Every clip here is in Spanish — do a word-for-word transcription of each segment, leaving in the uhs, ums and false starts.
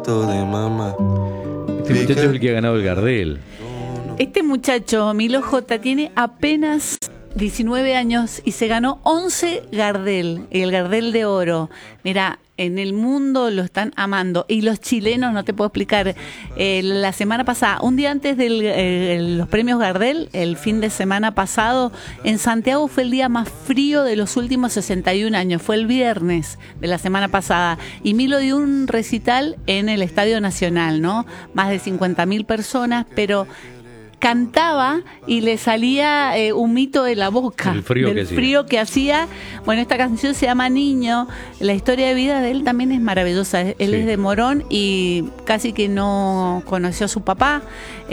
besito de mamá. Este muchacho es el que ha ganado el Gardel. Este muchacho, Milo J, tiene apenas diecinueve años y se ganó once Gardel, el Gardel de oro. Mira, en el mundo lo están amando. Y los chilenos, no te puedo explicar, eh, la semana pasada, un día antes de eh, los premios Gardel, el fin de semana pasado, en Santiago fue el día más frío de los últimos sesenta y un años. Fue el viernes de la semana pasada. Y Milo dio un recital en el Estadio Nacional, ¿no? Más de cincuenta mil personas, pero cantaba y le salía eh, un mito de la boca, el frío del que frío hacía. que hacía. Bueno, esta canción se llama Niño. La historia de vida de él también es maravillosa. Él Sí. es de Morón y casi que no conoció a su papá,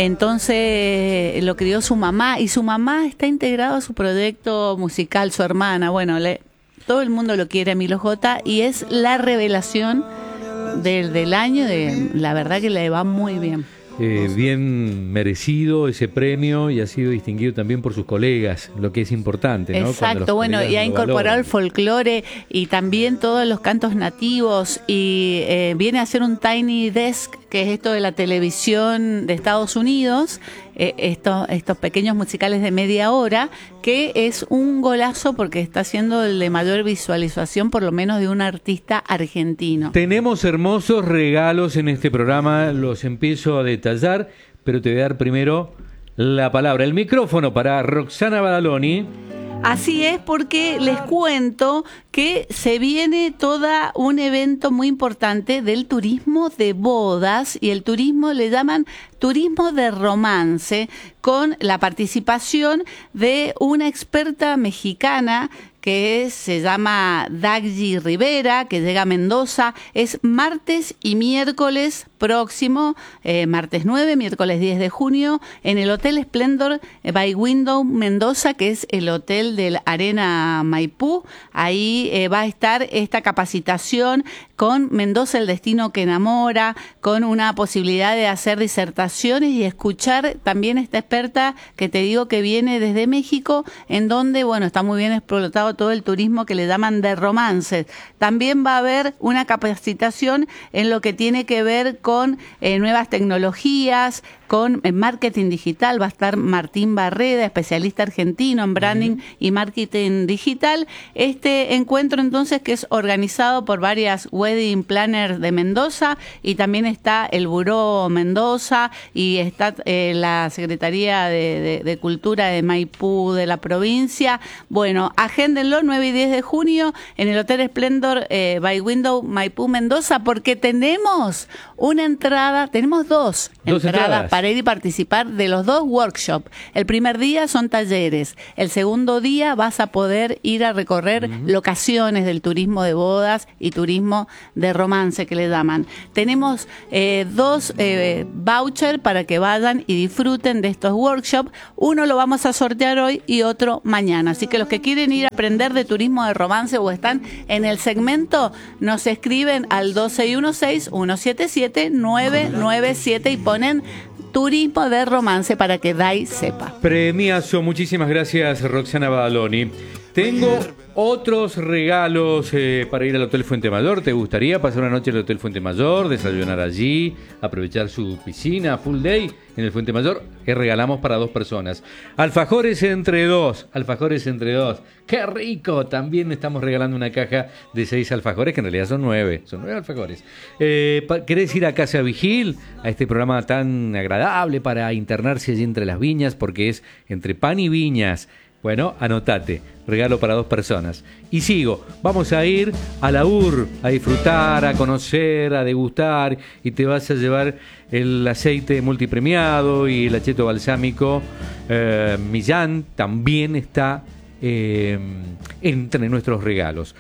entonces lo crió su mamá y su mamá está integrado a su proyecto musical, su hermana. Bueno, le, todo el mundo lo quiere a Milo J y es la revelación del, del año. De, la verdad que le va muy bien. Eh, bien merecido ese premio y ha sido distinguido también por sus colegas, lo que es importante, ¿no? Exacto, bueno, y ha incorporado el folclore y también todos los cantos nativos y eh, viene a hacer un Tiny Desk, que es esto de la televisión de Estados Unidos, eh, estos, estos pequeños musicales de media hora, que es un golazo porque está siendo el de mayor visualización, por lo menos de un artista argentino. Tenemos hermosos regalos en este programa, los empiezo a detallar, pero te voy a dar primero la palabra, el micrófono para Roxana Badaloni. Así es, porque les cuento que se viene todo un evento muy importante del turismo de bodas, y el turismo le llaman turismo de romance, con la participación de una experta mexicana que es, se llama Daggy Rivera, que llega a Mendoza. Es martes y miércoles próximo, eh, martes nueve, miércoles diez de junio, en el Hotel Splendor by Window Mendoza, que es el hotel del Arena Maipú. Ahí eh, va a estar esta capacitación con Mendoza, el destino que enamora, con una posibilidad de hacer disertaciones y escuchar también esta experta que te digo que viene desde México, en donde, bueno, está muy bien explotado todo el turismo que le llaman de romances. También va a haber una capacitación en lo que tiene que ver con eh, nuevas tecnologías, con eh, marketing digital. Va a estar Martín Barreda, especialista argentino en branding uh-huh. y marketing digital. Este encuentro entonces, que es organizado por varias wedding planners de Mendoza, y también está el Buró Mendoza y está eh, la Secretaría de, de, de Cultura de Maipú de la provincia. Bueno, agéndenlo nueve y diez de junio en el Hotel Splendor eh, by Window Maipú Mendoza, porque tenemos una entrada, tenemos dos, dos entradas, entradas para ir y participar de los dos workshops. El primer día son talleres, el segundo día vas a poder ir a recorrer uh-huh. locaciones del turismo de bodas y turismo de romance, que le llaman. Tenemos eh, dos eh, vouchers para que vayan y disfruten de estos workshops. Uno lo vamos a sortear hoy y otro mañana, así que los que quieren ir a aprender de turismo de romance o están en el segmento, nos escriben al dos seis uno seis, uno siete siete, nueve nueve siete y ponen turismo de romance para que Dai sepa. Premiazo, muchísimas gracias, Roxana Badaloni. Tengo otros regalos eh, para ir al Hotel Fuente Mayor. ¿Te gustaría pasar una noche en el Hotel Fuente Mayor, desayunar allí, aprovechar su piscina full day en el Fuente Mayor? Que regalamos para dos personas. Alfajores entre dos, alfajores entre dos. ¡Qué rico! También estamos regalando una caja de seis alfajores, que en realidad son nueve, son nueve alfajores. Eh, ¿Querés ir a Casa Vigil, a este programa tan agradable para internarse allí entre las viñas? Porque es entre pan y viñas. Bueno, anotate, regalo para dos personas. Y sigo, vamos a ir a la U R, a disfrutar, a conocer, a degustar, y te vas a llevar el aceite multipremiado y el acheto balsámico. Eh, Millán también está eh, entre nuestros regalos.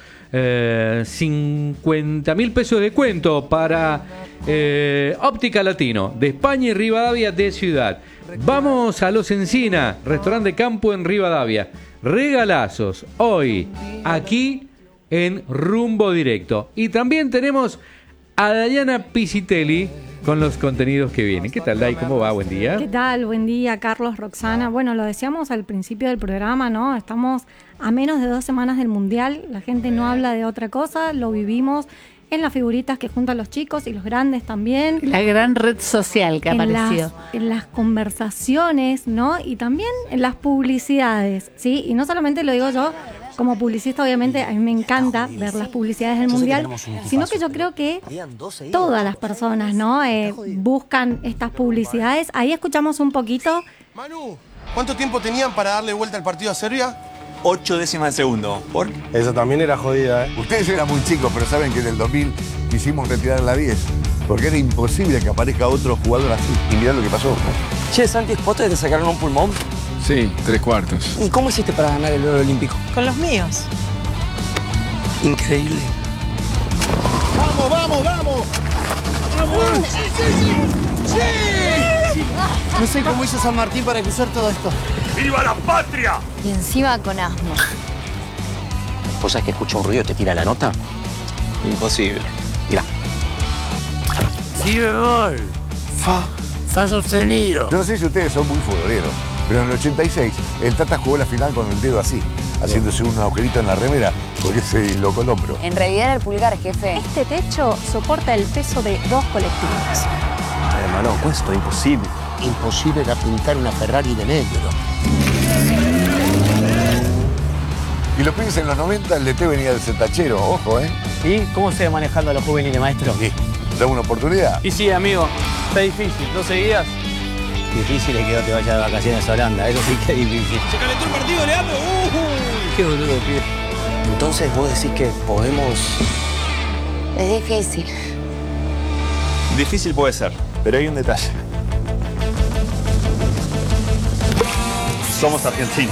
Eh, cincuenta mil pesos de descuento para eh, Óptica Latino, de España y Rivadavia de Ciudad. Vamos a Los Encina, restaurante de campo en Rivadavia. Regalazos hoy, aquí en Rumbo Directo. Y también tenemos a Dayana Pisitelli con los contenidos que vienen. ¿Qué tal, Day? ¿Cómo va? Buen día. ¿Qué tal? Buen día, Carlos, Roxana. Bueno, lo decíamos al principio del programa, ¿no? Estamos a menos de dos semanas del Mundial. La gente no habla de otra cosa, lo vivimos en las figuritas que juntan los chicos y los grandes también. La gran red social que en apareció. Las, en las conversaciones, ¿no? Y también en las publicidades, ¿sí? Y no solamente lo digo yo, como publicista obviamente a mí me encanta ver las publicidades del Mundial, sino que yo creo que todas las personas, ¿no? Eh, buscan estas publicidades. Ahí escuchamos un poquito. Manu, ¿cuánto tiempo tenían para darle vuelta al partido a Serbia? Ocho décimas de segundo. ¿Por? Esa también era jodida, ¿eh? Ustedes eran muy chicos, pero saben que en el dos mil quisimos retirar la diez. Porque era imposible que aparezca otro jugador así. Y mirá lo que pasó. Che, Santi, ¿vos te sacaron un pulmón? Sí, tres cuartos. ¿Y cómo hiciste para ganar el oro olímpico? Con los míos. Increíble. ¡Vamos, vamos, vamos! ¡Vamos! ¡Sí, sí, sí! ¡Sí! No sé cómo hizo San Martín para cruzar todo esto. ¡Viva la patria! Y encima con asma. ¿Vos sabés que escucha un ruido y te tira la nota? Imposible. Mirá. Sí, bebol. Fa. Fa sostenido. Yo no sé si ustedes son muy futboleros, pero en el ochenta y seis el Tata jugó la final con el dedo así, haciéndose un agujerito en la remera porque se dislocó el hombro. En realidad era el pulgar, jefe. Este techo soporta el peso de dos colectivos. Hermano, esto es imposible. Imposible era pintar una Ferrari de negro. Y los pibes en los noventa, el D T venía del Zetachero, ojo, ¿eh? ¿Y cómo se va manejando a los juveniles, maestro? Sí. ¿Dame una oportunidad? Y sí, amigo. Está difícil. ¿No seguías? Difícil es que no te vayas de vacaciones a Holanda. Eso sí que es difícil. Se calentó el partido, Leandro. ¡Uh! ¡Qué boludo, pibe! Entonces vos decís que podemos... Es difícil. Difícil puede ser, pero hay un detalle. Somos Argentina.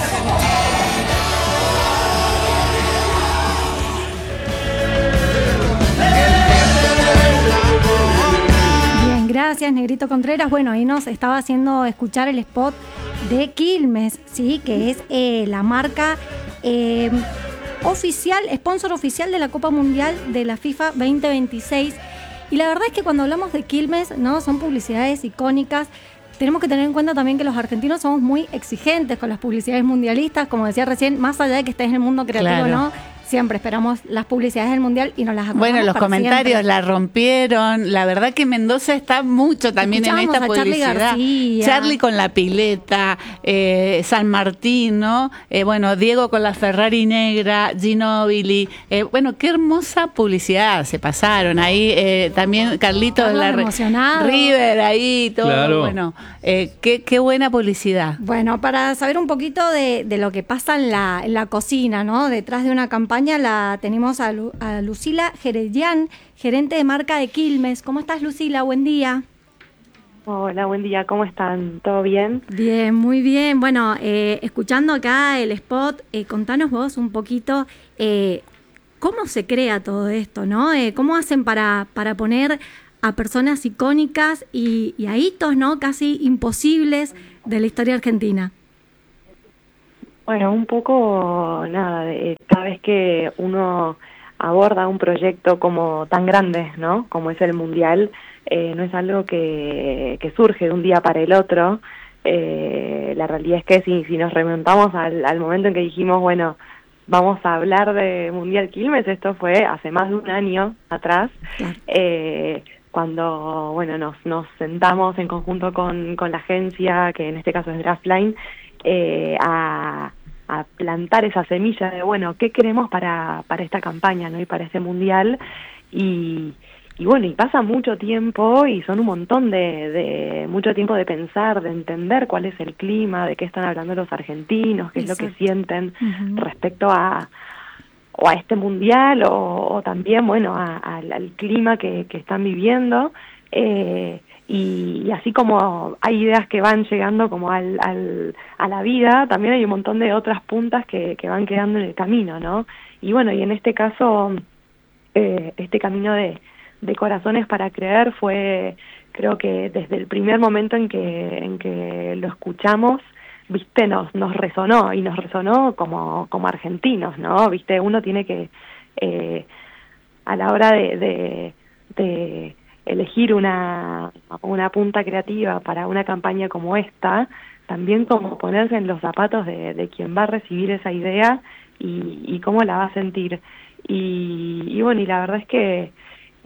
Bien, gracias, Negrito Contreras. Bueno, ahí nos estaba haciendo escuchar el spot de Quilmes, ¿sí? Que es eh, la marca eh, oficial, sponsor oficial de la Copa Mundial de la FIFA veinte veintiséis. Y la verdad es que cuando hablamos de Quilmes, ¿no? Son publicidades icónicas. Tenemos que tener en cuenta también que los argentinos somos muy exigentes con las publicidades mundialistas, como decía recién, más allá de que estés en el mundo creativo, claro, ¿no? Siempre esperamos las publicidades del Mundial y nos las acordamos. Bueno, los para comentarios siempre. La rompieron. La verdad que Mendoza está mucho también en esta a Charly publicidad. García. Charly con la pileta, eh, San Martín, ¿no? Eh, bueno, Diego con la Ferrari negra, Ginóbili. Eh, bueno, qué hermosa publicidad se pasaron ahí. Eh, también Carlitos de la emocionado. River ahí, todo. Claro. Bueno, eh, qué, qué buena publicidad. Bueno, para saber un poquito de, de lo que pasa en la, en la cocina, ¿no? Detrás de una campaña la tenemos a, Lu, a Lucila Jeredian, gerente de marca de Quilmes. ¿Cómo estás, Lucila? Buen día. Hola, buen día. ¿Cómo están? ¿Todo bien? Bien, muy bien. Bueno, eh, escuchando acá el spot, eh, contanos vos un poquito eh, cómo se crea todo esto, ¿no? Eh, ¿Cómo hacen para, para poner a personas icónicas y, y a hitos, ¿no? Casi imposibles de la historia argentina? Bueno, un poco, nada, de, cada vez que uno aborda un proyecto como tan grande, ¿no? Como es el Mundial, eh, no es algo que, que surge de un día para el otro. Eh, la realidad es que si, si nos remontamos al, al momento en que dijimos, bueno, vamos a hablar de Mundial Quilmes, esto fue hace más de un año atrás, eh, cuando, bueno, nos, nos sentamos en conjunto con, con la agencia, que en este caso es Draftline, eh, a... a plantar esa semilla de, bueno, ¿qué queremos para, para esta campaña, ¿no? Y para este Mundial? Y, y bueno, y pasa mucho tiempo y son un montón de, de, mucho tiempo de pensar, de entender cuál es el clima, de qué están hablando los argentinos, qué Exacto. es lo que sienten uh-huh. respecto a, o a este Mundial, o, o también, bueno, a, a, al clima que, que están viviendo, eh, Y, y así como hay ideas que van llegando como al, al, a la vida, también hay un montón de otras puntas que, que van quedando en el camino, ¿no? Y bueno, y en este caso, eh, este camino de, de Corazones para Creer fue, creo que desde el primer momento en que, en que lo escuchamos, viste, nos, nos resonó, y nos resonó como, como argentinos, ¿no? Viste, uno tiene que, eh, a la hora de... de, de elegir una, una punta creativa para una campaña como esta, también como ponerse en los zapatos de, de quien va a recibir esa idea y, y cómo la va a sentir. Y, y bueno, y la verdad es que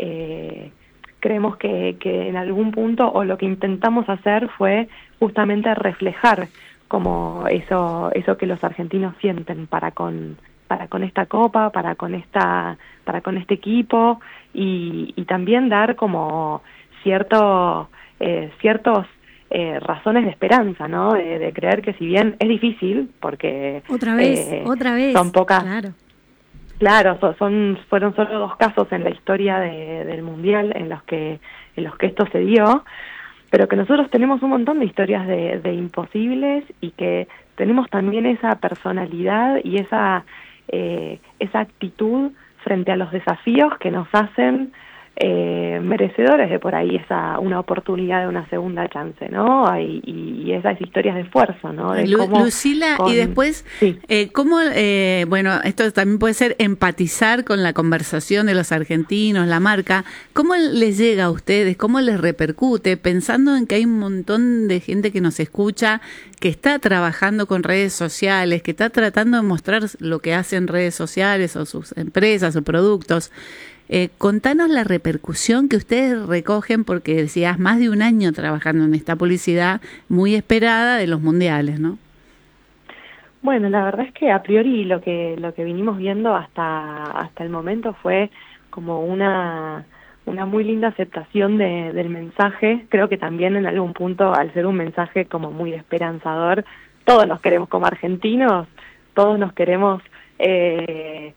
eh, creemos que, que en algún punto, o lo que intentamos hacer fue justamente reflejar como eso, eso que los argentinos sienten para con, para con esta copa, para con esta, para con este equipo, y, y también dar como cierto, eh, ciertos eh, razones de esperanza, ¿no? De, de creer que si bien es difícil, porque otra vez, eh, otra vez, son pocas, claro. Claro, so, son fueron solo dos casos en la historia de, del mundial en los que en los que esto se dio, pero que nosotros tenemos un montón de historias de, de imposibles y que tenemos también esa personalidad y esa eh, esa actitud frente a los desafíos que nos hacen eh, merecedores de por ahí esa una oportunidad de una segunda chance, ¿no? Y, y esas historias de esfuerzo, ¿no? De Lu cómo, Lucila, con... y después, sí. eh, ¿cómo, eh, bueno, esto también puede ser empatizar con la conversación de los argentinos, la marca, ¿cómo les llega a ustedes? ¿Cómo les repercute? Pensando en que hay un montón de gente que nos escucha, que está trabajando con redes sociales, que está tratando de mostrar lo que hacen redes sociales o sus empresas o productos. Eh, contanos la repercusión que ustedes recogen, porque decías más de un año trabajando en esta publicidad muy esperada de los mundiales, ¿no? Bueno, la verdad es que a priori lo que lo que vinimos viendo hasta hasta el momento fue como una una muy linda aceptación de, del mensaje. Creo que también en algún punto, al ser un mensaje como muy esperanzador, todos nos queremos como argentinos, todos nos queremos eh,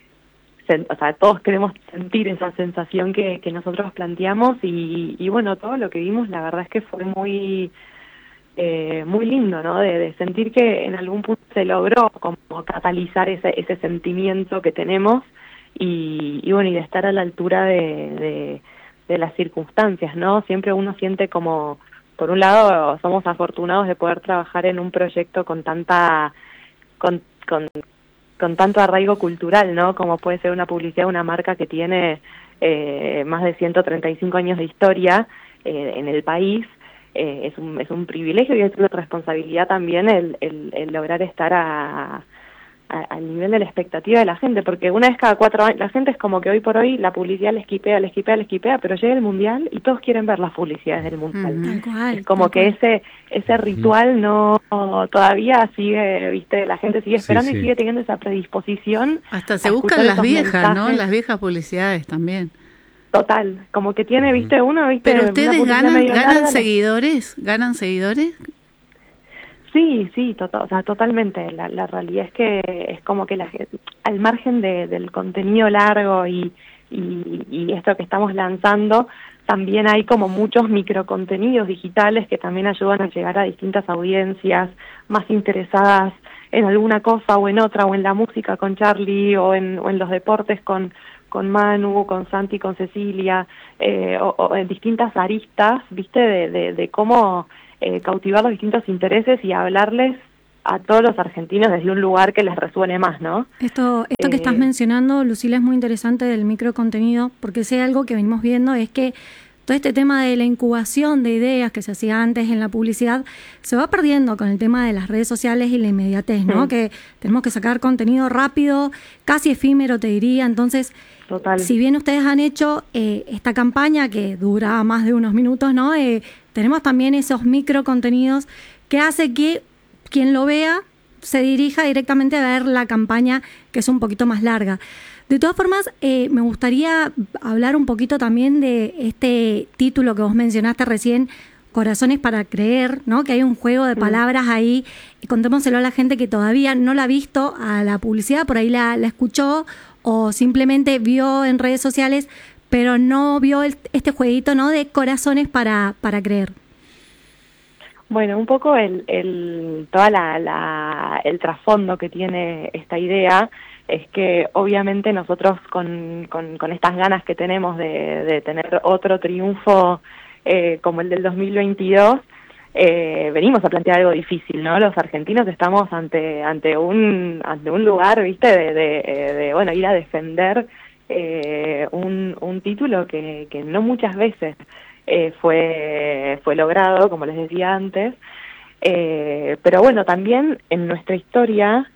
o sea, todos queremos sentir esa sensación que, que nosotros planteamos y, y bueno, todo lo que vimos la verdad es que fue muy eh, muy lindo, ¿no? De, de sentir que en algún punto se logró como catalizar ese, ese sentimiento que tenemos y, y bueno, y de estar a la altura de, de, de las circunstancias, ¿no? Siempre uno siente como, por un lado, somos afortunados de poder trabajar en un proyecto con tanta... con, con con tanto arraigo cultural, ¿no? Como puede ser una publicidad, una marca que tiene eh, más de ciento treinta y cinco años de historia eh, en el país. Eh, es un es un privilegio y es una responsabilidad también el, el, el lograr estar a, a, al nivel de la expectativa de la gente, porque una vez cada cuatro años, la gente es como que hoy por hoy la publicidad les esquipea, les esquipea, les esquipea, pero llega el mundial y todos quieren ver las publicidades del mundial. Mm, tal cual, es como que cual. ese ese ritual no todavía sigue, viste, la gente sigue esperando sí, sí. y sigue teniendo esa predisposición. Hasta se buscan las viejas, ¿no? Las viejas publicidades también. Total, como que tiene, viste, uno, viste. Pero ustedes ganan ganan larga, seguidores, ganan seguidores. Sí, sí, to o sea, totalmente. La, la realidad es que es como que la, al margen de, del contenido largo y, y, y esto que estamos lanzando, también hay como muchos microcontenidos digitales que también ayudan a llegar a distintas audiencias más interesadas en alguna cosa o en otra, o en la música con Charlie, o en, o en los deportes con, con Manu, con Santi, con Cecilia, eh, o, o en distintas aristas, viste, de, de, de cómo eh, cautivar los distintos intereses y hablarles a todos los argentinos desde un lugar que les resuene más, ¿no? Esto, esto que Eh, estás mencionando, Lucila, es muy interesante del microcontenido, porque sé algo que venimos viendo es que todo este tema de la incubación de ideas que se hacía antes en la publicidad se va perdiendo con el tema de las redes sociales y la inmediatez, ¿no? Mm. Que tenemos que sacar contenido rápido, casi efímero, te diría. Entonces, Total. si bien ustedes han hecho eh, esta campaña que dura más de unos minutos, ¿no? Eh, tenemos también esos microcontenidos que hace que quien lo vea se dirija directamente a ver la campaña, que es un poquito más larga. De todas formas, eh, me gustaría hablar un poquito también de este título que vos mencionaste recién, Corazones para Creer, ¿no? Que hay un juego de palabras ahí. Y contémoselo a la gente que todavía no la ha visto a la publicidad, por ahí la, la escuchó o simplemente vio en redes sociales, pero no vio el, este jueguito, ¿no? De Corazones para, para Creer. Bueno, un poco el, el toda la, la el trasfondo que tiene esta idea es que obviamente nosotros con, con, con estas ganas que tenemos de, de tener otro triunfo eh, como el del dos mil veintidós, eh, venimos a plantear algo difícil, ¿no? Los argentinos estamos ante ante un ante un lugar, viste, de, de, de bueno, ir a defender eh, un, un título que, que no muchas veces eh, fue fue logrado, como les decía antes. Eh, pero bueno, también en nuestra historia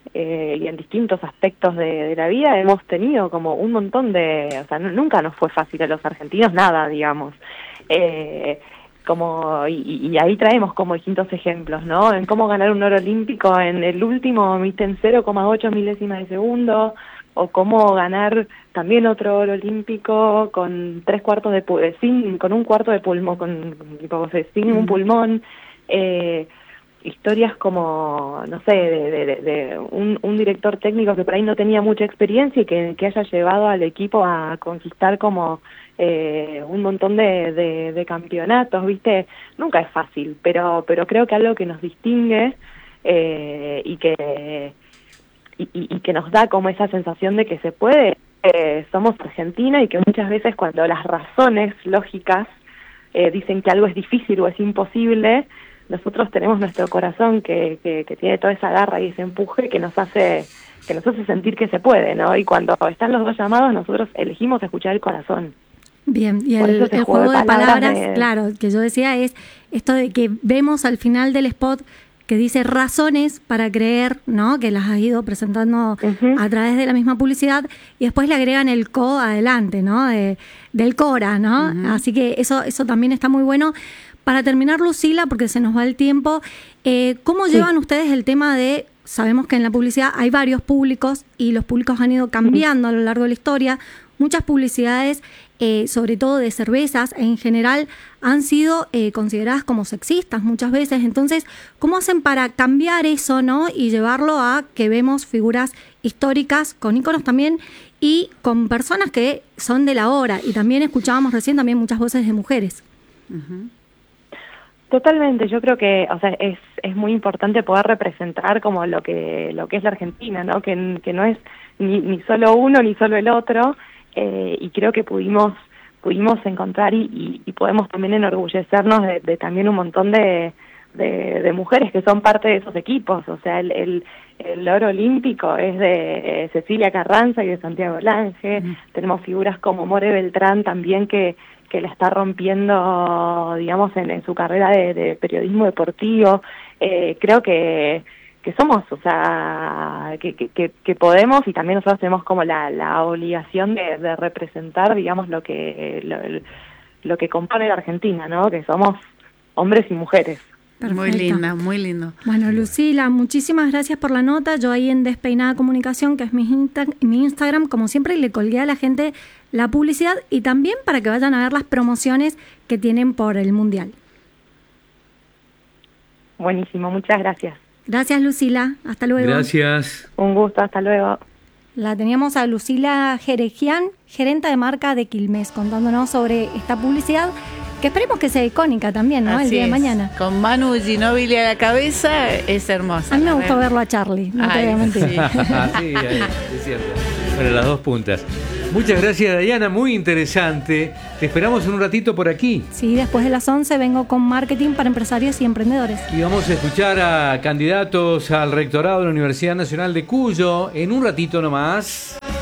eh, y en distintos aspectos de, de la vida hemos tenido como un montón de, o sea, no, nunca nos fue fácil a los argentinos nada, digamos. Eh, como y, y ahí traemos como distintos ejemplos, ¿no? En cómo ganar un oro olímpico en el último, viste, en cero coma ocho milésimas de segundo, o cómo ganar también otro oro olímpico con tres cuartos de pu- sin con un cuarto de pulmón, con tipo, sin un pulmón. Eh, historias como, no sé, de, de, de, de un, un director técnico que por ahí no tenía mucha experiencia y que, que haya llevado al equipo a conquistar como eh, un montón de, de, de campeonatos, ¿viste? Nunca es fácil, pero pero creo que algo que nos distingue eh, y que y, y, y que nos da como esa sensación de que se puede, eh, somos Argentina, y que muchas veces cuando las razones lógicas eh, dicen que algo es difícil o es imposible, nosotros tenemos nuestro corazón que, que, que tiene toda esa garra y ese empuje que nos hace que nos hace sentir que se puede, ¿no? Y cuando están los dos llamados, nosotros elegimos escuchar el corazón. Bien, y Por el, eso se el juego juego de de palabras palabras, de- claro, que yo decía es esto de que vemos al final del spot que dice razones para creer, ¿no? Que las has ido presentando a través de la misma publicidad, y después le agregan el co adelante, ¿no? De, del Cora, ¿no? Ujú. Así que eso, eso también está muy bueno. Para terminar, Lucila, porque se nos va el tiempo, eh, ¿cómo Sí. llevan ustedes el tema de, sabemos que en la publicidad hay varios públicos y los públicos han ido cambiando a lo largo de la historia? Muchas publicidades, eh, sobre todo de cervezas en general, han sido eh, consideradas como sexistas muchas veces. Entonces, ¿cómo hacen para cambiar eso, no? Y llevarlo a que vemos figuras históricas con íconos también y con personas que son de la hora. Y también escuchábamos recién también muchas voces de mujeres. Totalmente, yo creo que, o sea, es es muy importante poder representar como lo que lo que es la Argentina, ¿no? Que, que no es ni, ni solo uno ni solo el otro, eh, y creo que pudimos pudimos encontrar y, y, y podemos también enorgullecernos de, de también un montón de, de de mujeres que son parte de esos equipos. O sea, el el, el oro olímpico es de eh, Cecilia Carranza y de Santiago Lange. Uh-huh. Tenemos figuras como More Beltrán también que que la está rompiendo, digamos, en, en su carrera de, de periodismo deportivo. Eh, creo que, que somos, o sea, que, que, que podemos, y también nosotros tenemos como la, la obligación de, de representar, digamos, lo que lo, lo que compone la Argentina, ¿no? Que somos hombres y mujeres. Perfecto. Muy linda, muy lindo. Bueno, Lucila, muchísimas gracias por la nota. Yo ahí en Despeinada Comunicación, que es mi, insta- mi Instagram, como siempre, le colgué a la gente la publicidad y también para que vayan a ver las promociones que tienen por el Mundial. Buenísimo, muchas gracias. Gracias, Lucila. Hasta luego. Gracias. Un gusto, hasta luego. La teníamos a Lucila Jerejian, gerenta de marca de Quilmes, contándonos sobre esta publicidad, que esperemos que sea icónica también, ¿no? Así el día es. de mañana. Con Manu Ginóbili a la cabeza, es hermosa. A mí me gustó verlo a Charlie, no te voy a mentir. Sí, sí, es cierto. Bueno, las dos puntas. Muchas gracias, Dayana, muy interesante. Te esperamos en un ratito por aquí. Sí, después de las once vengo con marketing para empresarios y emprendedores. Y vamos a escuchar a candidatos al rectorado de la Universidad Nacional de Cuyo en un ratito nomás.